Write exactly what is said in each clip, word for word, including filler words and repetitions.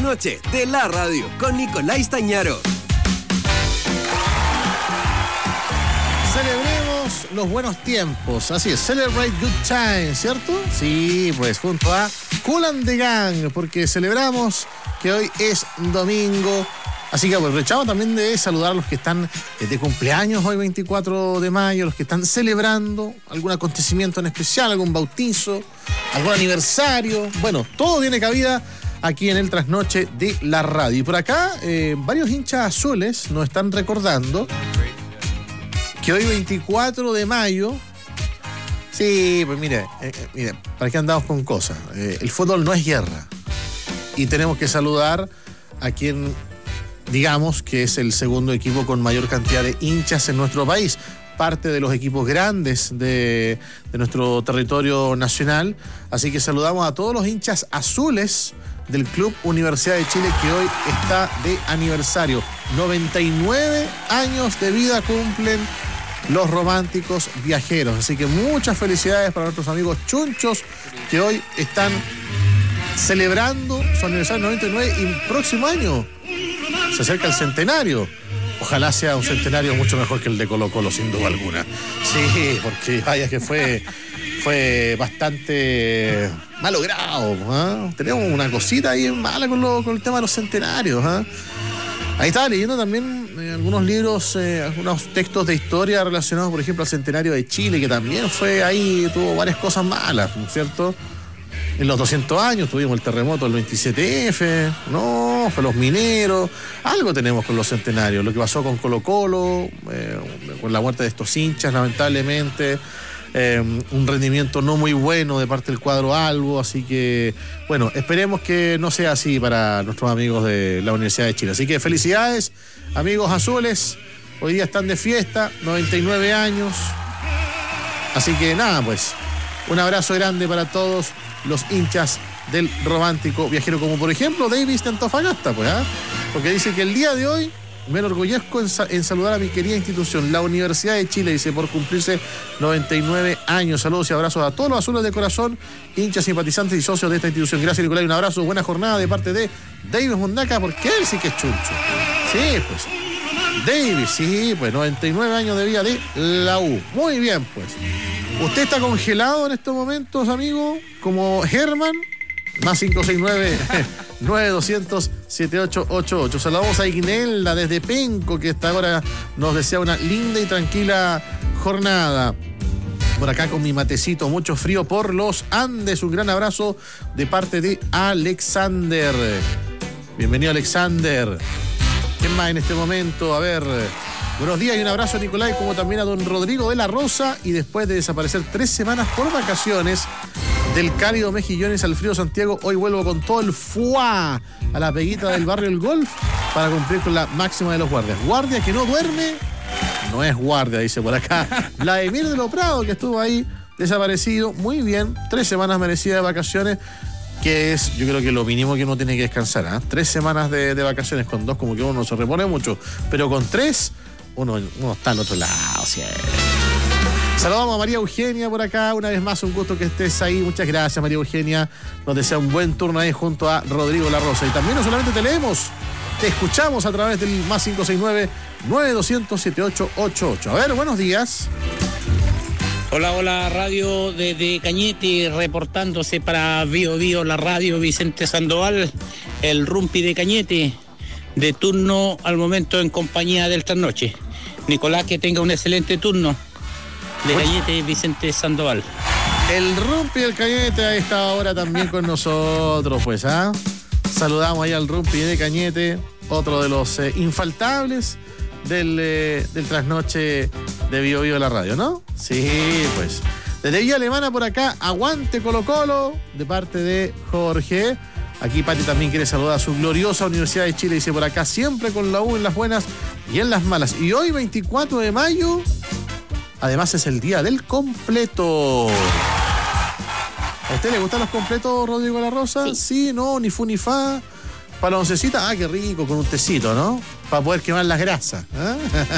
trasnoche de la radio con Nicolás Stañaro. Celebremos los buenos tiempos, así es, Celebrate Good Times, ¿cierto? Sí, pues junto a Kool and the Gang, porque celebramos que hoy es domingo. Así que aprovechamos también de saludar a los que están de cumpleaños hoy veinticuatro de mayo, los que están celebrando algún acontecimiento en especial, algún bautizo, algún aniversario. Bueno, todo tiene cabida aquí en el Trasnoche de la radio. Y por acá, eh, varios hinchas azules nos están recordando que hoy veinticuatro de mayo... Sí, pues mire, eh, mire, ¿para qué andamos con cosas? Eh, el fútbol no es guerra. Y tenemos que saludar a quien... digamos que es el segundo equipo con mayor cantidad de hinchas en nuestro país, parte de los equipos grandes de, de nuestro territorio nacional. Así que saludamos a todos los hinchas azules del Club Universidad de Chile, que hoy está de aniversario. noventa y nueve años de vida cumplen los románticos viajeros. Así que muchas felicidades para nuestros amigos chunchos que hoy están celebrando su aniversario noventa y nueve y próximo año se acerca el centenario. Ojalá sea un centenario mucho mejor que el de Colo Colo, sin duda alguna. Sí, porque vaya que fue, fue bastante malogrado. ¿eh? Tenemos una cosita ahí mala con, lo, con el tema de los centenarios. ¿eh? Ahí estaba leyendo también eh, algunos libros, eh, algunos textos de historia relacionados, por ejemplo, al centenario de Chile, que también fue ahí, tuvo varias cosas malas, ¿no es cierto? En los doscientos años tuvimos el terremoto del veintisiete efe, no, fue los mineros, algo tenemos con los centenarios, lo que pasó con Colo Colo, eh, con la muerte de estos hinchas, lamentablemente, eh, un rendimiento no muy bueno de parte del cuadro albo, así que, bueno, esperemos que no sea así para nuestros amigos de la Universidad de Chile. Así que felicidades, amigos azules, hoy día están de fiesta, noventa y nueve años, así que nada, pues, un abrazo grande para todos los hinchas del romántico viajero, como por ejemplo Davis de Antofagasta, pues, ¿eh? Porque dice que el día de hoy me enorgullezco en, sa- en saludar a mi querida institución, la Universidad de Chile, dice, por cumplirse noventa y nueve años. Saludos y abrazos a todos los azules de corazón, hinchas, simpatizantes y socios de esta institución. Gracias, Nicolás, y un abrazo, buena jornada de parte de Davis Mundaca, porque él sí que es chuncho. Sí, pues. Davis, sí, pues noventa y nueve años de vida de la U. Muy bien, pues. ¿Usted está congelado en estos momentos, amigo? Como Herman, más cinco seis nueve, nueve dos cero cero, siete ocho ocho ocho. Saludamos a Ignelda desde Penco, que hasta ahora nos desea una linda y tranquila jornada. Por acá con mi matecito, mucho frío por los Andes. Un gran abrazo de parte de Alexander. Bienvenido, Alexander. ¿Quién más en este momento? A ver... Buenos días y un abrazo a Nicolás, como también a don Rodrigo de la Rosa. Y después de desaparecer tres semanas por vacaciones del cálido Mejillones al frío Santiago, hoy vuelvo con todo el fuá a la peguita del barrio El Golf para cumplir con la máxima de los guardias. Guardia que no duerme, no es guardia, dice por acá Vladimir de lo Prado, que estuvo ahí desaparecido. Muy bien, tres semanas merecidas de vacaciones, que es, yo creo que lo mínimo que uno tiene que descansar. ¿eh? Tres semanas de, de vacaciones, con dos como que uno se repone mucho, pero con tres... Uno, uno está al otro lado, ¿sí? Saludamos a María Eugenia por acá. Una vez más, un gusto que estés ahí. Muchas gracias, María Eugenia. Nos desea un buen turno ahí junto a Rodrigo La Rosa. Y también no solamente te leemos, te escuchamos a través del más cinco seis nueve, nueve dos cero cero, siete ocho ocho ocho. A ver, buenos días. Hola, hola, radio desde Cañete, reportándose para Bio Bio, la radio Vicente Sandoval, el Rumpi de Cañete, de turno al momento en compañía del Trasnoche. Nicolás, que tenga un excelente turno. De Cañete, Vicente Sandoval. El Rumpi del Cañete a esta hora también con nosotros, pues, ¿ah? Saludamos ahí al Rumpi de Cañete, otro de los eh, infaltables del, eh, del Trasnoche de Bio Bio de la radio, ¿no? Sí, pues. Desde Villa Alemana por acá, aguante Colo Colo, de parte de Jorge. Aquí Pati también quiere saludar a su gloriosa Universidad de Chile, dice por acá, siempre con la U en las buenas y en las malas. Y hoy, veinticuatro de mayo, además es el día del completo. ¿A usted le gustan los completos, Rodrigo La Rosa? Sí, sí, no, ni fu ni fa. Para la oncecita, ah, qué rico, con un tecito, ¿no? Para poder quemar las grasas. ¿eh?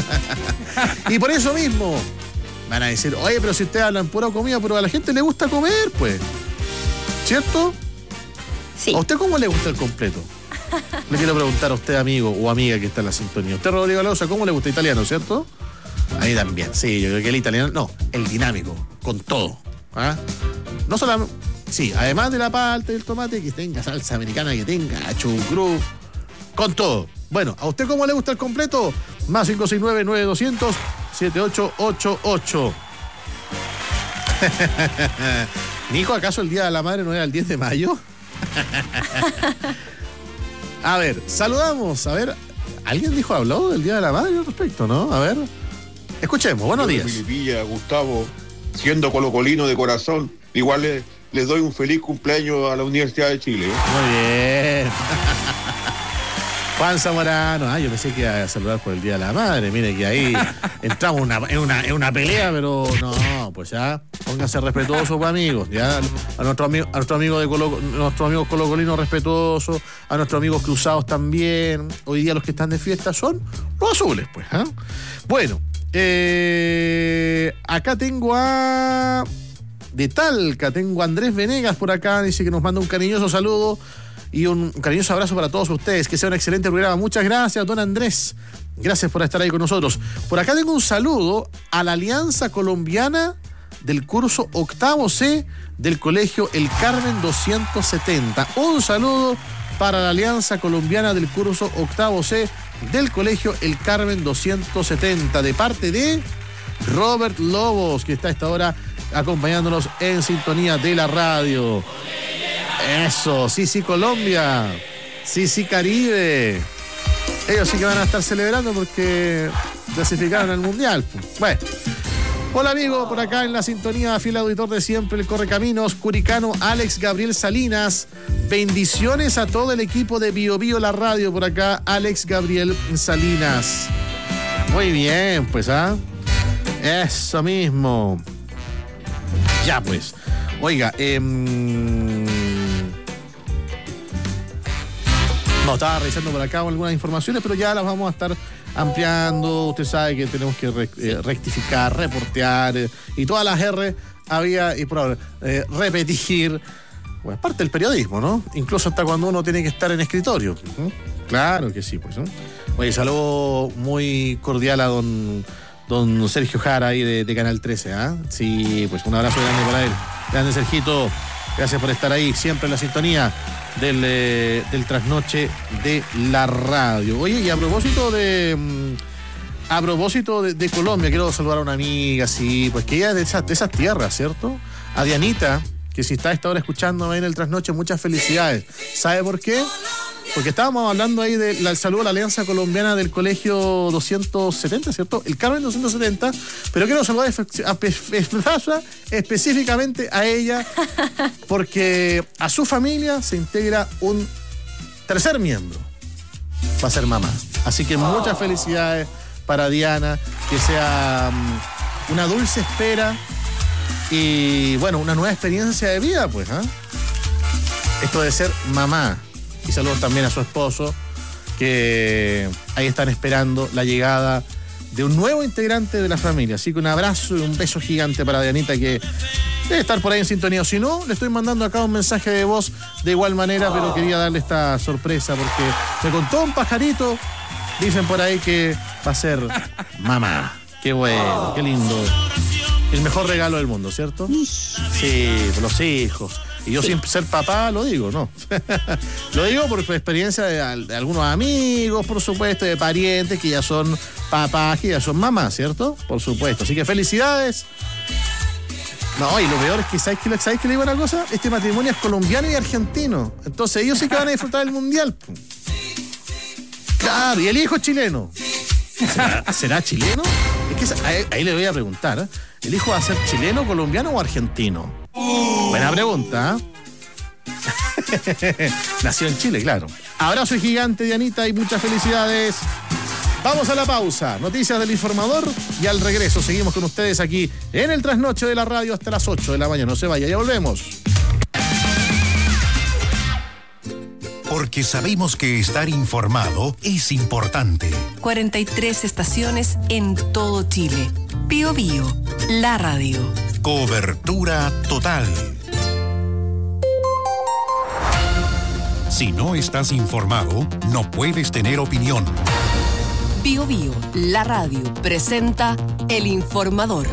Y por eso mismo, van a decir, oye, pero si ustedes hablan pura comida, pero a la gente le gusta comer, pues. ¿Cierto? Sí. ¿A usted cómo le gusta el completo? Le quiero preguntar a usted, amigo o amiga que está en la sintonía. Usted, Rodrigo Alonso, ¿cómo le gusta italiano, cierto? A mí también, sí, yo creo que el italiano, no, el dinámico, con todo. ¿Ah? No solamente, sí, además de la palta y el tomate, que tenga salsa americana, que tenga chucrú, con todo. Bueno, ¿a usted cómo le gusta el completo? Más cinco seis nueve, nueve dos cero cero, siete ocho ocho ocho. Nico, ¿acaso el Día de la Madre no era el diez de mayo? A ver, saludamos, a ver, ¿alguien dijo, habló del Día de la Madre al respecto, no? A ver, escuchemos, buenos días. Filipilla, Gustavo, siendo colocolino de corazón, igual les, les doy un feliz cumpleaños a la Universidad de Chile. ¿eh? Muy bien. Juan Zamorano, ah, yo pensé que iba a saludar por el Día de la Madre, mire que ahí entramos una, en, una, en una pelea, pero no, pues ya, pónganse respetuosos, pues, amigos, ya, a nuestros amigos, a nuestros amigos de Colo, nuestros amigos colocolinos respetuosos, a nuestros amigos cruzados también, hoy día los que están de fiesta son los azules, pues, ¿eh? Bueno, eh, acá tengo a, de Talca, tengo a Andrés Venegas por acá, dice que nos manda un cariñoso saludo y un cariñoso abrazo para todos ustedes. Que sea un excelente programa. Muchas gracias, don Andrés. Gracias por estar ahí con nosotros. Por acá tengo un saludo a la Alianza Colombiana del curso octavo C del Colegio El Carmen doscientos setenta. Un saludo para la Alianza Colombiana del curso octavo C del Colegio El Carmen doscientos setenta, de parte de Robert Lobos, que está a esta hora acompañándonos en sintonía de la radio. Eso, sí, sí, Colombia. Sí, sí, Caribe. Ellos sí que van a estar celebrando porque clasificaron al Mundial. Bueno. Hola, amigo, por acá en la sintonía, fiel auditor de siempre, el Correcaminos, curicano Alex Gabriel Salinas. Bendiciones a todo el equipo de Bio Bio La Radio, por acá, Alex Gabriel Salinas. Muy bien, pues, ¿ah? ¿eh? Eso mismo. Ya, pues. Oiga, eh... no, estaba revisando por acá algunas informaciones, pero ya las vamos a estar ampliando. Usted sabe que tenemos que re, eh, rectificar, reportear eh, y todas las R había y por ahora eh, repetir. Bueno, es parte del periodismo, ¿no? Incluso hasta cuando uno tiene que estar en escritorio. ¿Mm? Claro que sí, pues. ¿no? Oye, saludo muy cordial a don, don Sergio Jara ahí de, de Canal trece, ¿ah? ¿eh? Sí, pues un abrazo grande para él. Grande, Sergito. Gracias por estar ahí, siempre en la sintonía del, eh, del trasnoche de la radio. Oye, y a propósito de a propósito de, de Colombia, quiero saludar a una amiga, sí, pues que ella es de esas, de esas tierras, ¿cierto? A Dianita, que si está a esta hora escuchando en el trasnoche, muchas felicidades. ¿Sabe por qué? Porque estábamos hablando ahí del saludo a la Alianza Colombiana del Colegio doscientos setenta, ¿cierto? El Carmen doscientos setenta, pero quiero saludar específicamente a ella, porque a su familia se integra un tercer miembro. Va a ser mamá. Así que muchas felicidades para Diana, que sea um, una dulce espera y, bueno, una nueva experiencia de vida, pues, ¿ah? ¿eh? Esto de ser mamá. Y saludos también a su esposo, que ahí están esperando la llegada de un nuevo integrante de la familia. Así que un abrazo y un beso gigante para Dianita, que debe estar por ahí en sintonía. O si no, le estoy mandando acá un mensaje de voz de igual manera, pero quería darle esta sorpresa porque me contó un pajarito. Dicen por ahí que va a ser mamá. Qué bueno, qué lindo. El mejor regalo del mundo, ¿cierto? Sí, los hijos. Y yo sin ser papá lo digo, ¿no? Lo digo por experiencia de, de algunos amigos, por supuesto, de parientes que ya son papás, que ya son mamás, ¿cierto? Por supuesto. Así que felicidades. No, y lo peor es que, ¿sabes qué, ¿sabes qué le digo una cosa? Este matrimonio es colombiano y argentino. Entonces ellos sí que van a disfrutar del mundial. Claro, y el hijo es chileno. ¿Será, ¿será chileno? Es que ahí, ahí le voy a preguntar, ¿eh? ¿El hijo va a ser chileno, colombiano o argentino? Uh. Buena pregunta, ¿eh? Nació en Chile, claro. Abrazo gigante, Dianita, y muchas felicidades. Vamos a la pausa. Noticias del informador y al regreso seguimos con ustedes aquí en el trasnoche de la radio hasta las ocho de la mañana. No se vaya, ya volvemos. Porque sabemos que estar informado es importante. cuarenta y tres estaciones en todo Chile. Bio Bio, la radio. Cobertura total. Si no estás informado, no puedes tener opinión. Bio Bio, la radio, presenta El Informador.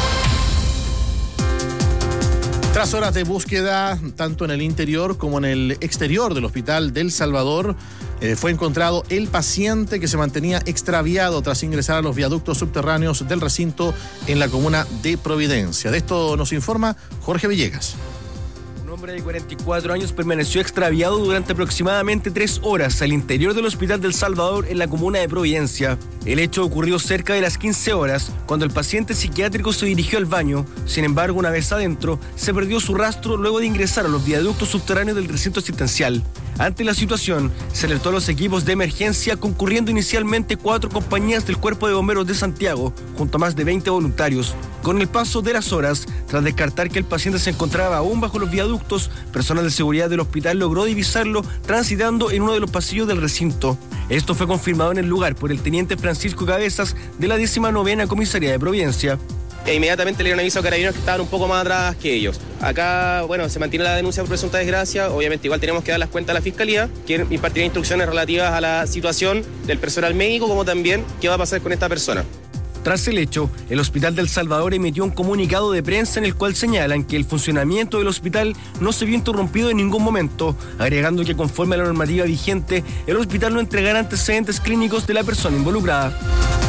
Tras horas de búsqueda, tanto en el interior como en el exterior del Hospital del Salvador, eh, fue encontrado el paciente que se mantenía extraviado tras ingresar a los viaductos subterráneos del recinto en la comuna de Providencia. De esto nos informa Jorge Villegas. Un hombre de cuarenta y cuatro años permaneció extraviado durante aproximadamente tres horas al interior del Hospital del Salvador en la comuna de Providencia. El hecho ocurrió cerca de las quince horas, cuando el paciente psiquiátrico se dirigió al baño. Sin embargo, una vez adentro, se perdió su rastro luego de ingresar a los viaductos subterráneos del recinto asistencial. Ante la situación, se alertó a los equipos de emergencia, concurriendo inicialmente cuatro compañías del Cuerpo de Bomberos de Santiago, junto a más de veinte voluntarios. Con el paso de las horas, tras descartar que el paciente se encontraba aún bajo los viaductos, personal de seguridad del hospital logró divisarlo transitando en uno de los pasillos del recinto. Esto fue confirmado en el lugar por el teniente Francisco Cabezas de la décima novena Comisaría de Providencia. E inmediatamente le dieron aviso a carabineros que estaban un poco más atrás que ellos. Acá, bueno, se mantiene la denuncia por presunta desgracia. Obviamente igual tenemos que dar las cuentas a la Fiscalía, que impartirá instrucciones relativas a la situación del personal médico, como también qué va a pasar con esta persona. Tras el hecho, el Hospital del Salvador emitió un comunicado de prensa en el cual señalan que el funcionamiento del hospital no se vio interrumpido en ningún momento, agregando que conforme a la normativa vigente, el hospital no entregará antecedentes clínicos de la persona involucrada.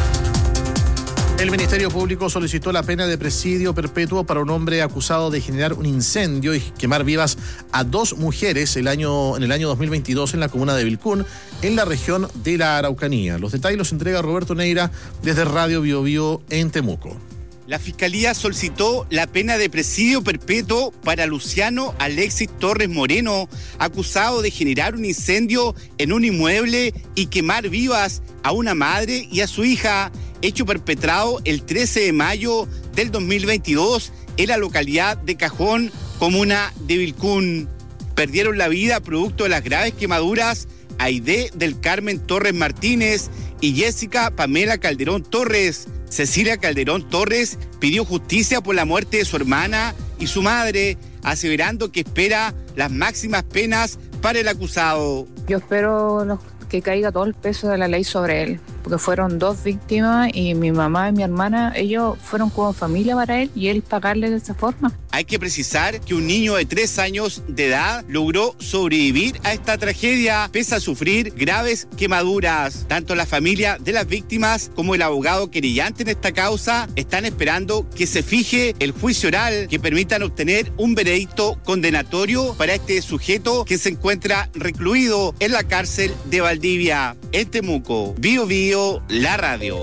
El Ministerio Público solicitó la pena de presidio perpetuo para un hombre acusado de generar un incendio y quemar vivas a dos mujeres el año, en el año dos mil veintidós en la comuna de Vilcún, en la región de la Araucanía. Los detalles los entrega Roberto Neira desde Radio Bio Bio en Temuco. La Fiscalía solicitó la pena de presidio perpetuo para Luciano Alexis Torres Moreno, acusado de generar un incendio en un inmueble y quemar vivas a una madre y a su hija, hecho perpetrado el trece de mayo del dos mil veintidós en la localidad de Cajón, comuna de Vilcún. Perdieron la vida producto de las graves quemaduras Aide del Carmen Torres Martínez y Jessica Pamela Calderón Torres. Cecilia Calderón Torres pidió justicia por la muerte de su hermana y su madre, aseverando que espera las máximas penas para el acusado. Yo espero los, que caiga todo el peso de la ley sobre él, porque fueron dos víctimas y mi mamá y mi hermana, ellos fueron como familia para él y él pagarle de esa forma. Hay que precisar que un niño de tres años de edad logró sobrevivir a esta tragedia pese a sufrir graves quemaduras. Tanto la familia de las víctimas como el abogado querellante en esta causa están esperando que se fije el juicio oral que permitan obtener un veredicto condenatorio para este sujeto que se encuentra recluido en la cárcel de Valdivia. En Temuco, Bio Bio, la radio.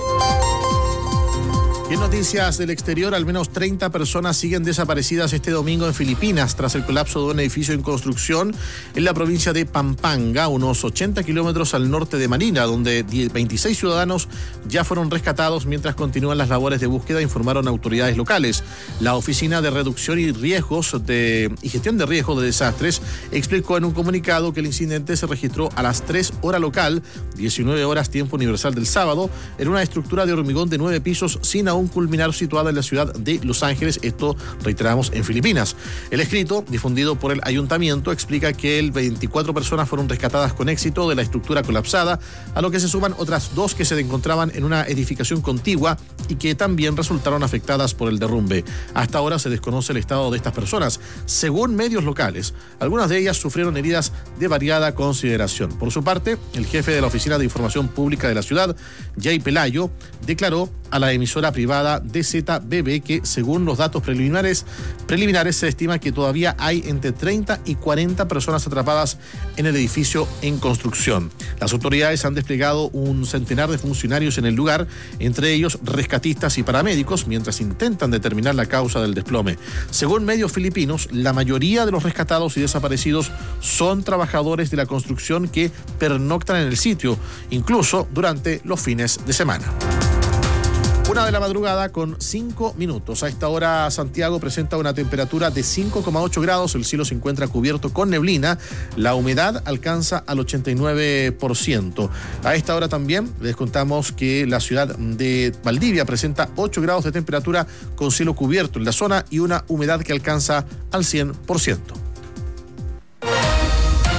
Y en noticias del exterior, al menos treinta personas siguen desaparecidas este domingo en Filipinas tras el colapso de un edificio en construcción en la provincia de Pampanga, unos ochenta kilómetros al norte de Manila, donde veintiséis ciudadanos ya fueron rescatados mientras continúan las labores de búsqueda, informaron autoridades locales. La Oficina de Reducción y Riesgos de, y Gestión de Riesgos de Desastres explicó en un comunicado que el incidente se registró a las tres horas local, diecinueve horas tiempo universal del sábado, en una estructura de hormigón de nueve pisos sin aún culminar, situada en la ciudad de Los Ángeles, esto reiteramos en Filipinas. El escrito, difundido por el ayuntamiento, explica que el veinticuatro personas fueron rescatadas con éxito de la estructura colapsada, a lo que se suman otras dos que se encontraban en una edificación contigua y que también resultaron afectadas por el derrumbe. Hasta ahora se desconoce el estado de estas personas. Según medios locales, algunas de ellas sufrieron heridas de variada consideración. Por su parte, el jefe de la Oficina de Información Pública de la ciudad, Jay Pelayo, declaró a la emisora privada D Z B B que, según los datos preliminares, preliminares se estima que todavía hay entre treinta y cuarenta personas atrapadas en el edificio en construcción. Las autoridades han desplegado un centenar de funcionarios en el lugar, entre ellos rescatistas y paramédicos, mientras intentan determinar la causa del desplome. Según medios filipinos, la mayoría de los rescatados y desaparecidos son trabajadores de la construcción que pernoctan en el sitio, incluso durante los fines de semana. Una de la madrugada con cinco minutos. A esta hora Santiago presenta una temperatura de cinco coma ocho grados. El cielo se encuentra cubierto con neblina. La humedad alcanza al ochenta y nueve por ciento. A esta hora también les contamos que la ciudad de Valdivia presenta ocho grados de temperatura con cielo cubierto en la zona y una humedad que alcanza al cien por ciento.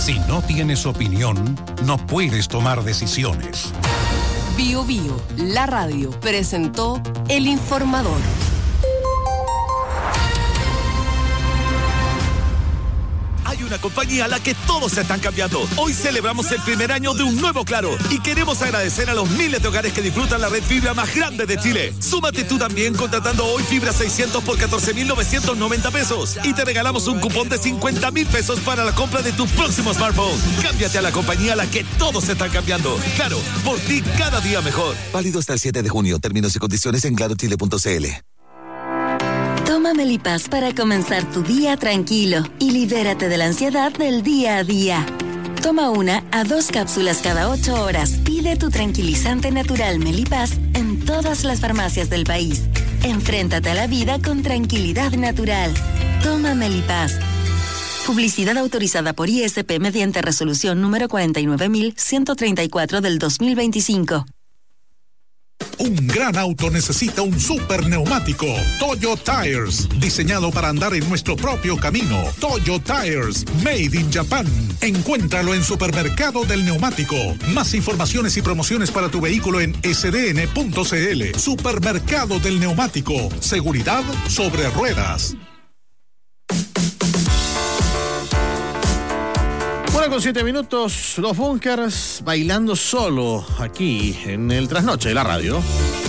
Si no tienes opinión, no puedes tomar decisiones. Bio Bio, la radio, presentó El Informador. Hay una compañía a la que todos se están cambiando. Hoy celebramos el primer año de un nuevo Claro y queremos agradecer a los miles de hogares que disfrutan la red fibra más grande de Chile. Súmate tú también contratando hoy fibra seiscientos por catorce mil novecientos noventa pesos y te regalamos un cupón de cincuenta mil pesos para la compra de tu próximo smartphone. Cámbiate a la compañía a la que todos se están cambiando. Claro, por ti cada día mejor. Válido hasta el siete de junio. Términos y condiciones en claro chile punto c l. Toma Melipaz para comenzar tu día tranquilo y libérate de la ansiedad del día a día. Toma una a dos cápsulas cada ocho horas. Pide tu tranquilizante natural Melipaz en todas las farmacias del país. Enfréntate a la vida con tranquilidad natural. Toma Melipaz. Publicidad autorizada por I S P mediante resolución número cuarenta y nueve mil ciento treinta y cuatro del dos mil veinticinco. Un gran auto necesita un super neumático. Toyo Tires, diseñado para andar en nuestro propio camino. Toyo Tires, made in Japan. Encuéntralo en Supermercado del Neumático. Más informaciones y promociones para tu vehículo en s d n punto c l. Supermercado del Neumático. Seguridad sobre ruedas. Una con siete minutos, los Bunkers bailando solo aquí en el Trasnoche de la radio.